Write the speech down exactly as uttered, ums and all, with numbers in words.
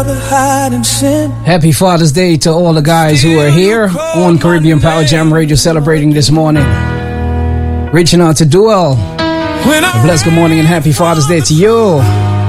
Happy Father's Day to all the guys who are here on Caribbean Power Jam Radio celebrating this morning. Reaching out to Duel. A blessed good morning and happy Father's Day to you.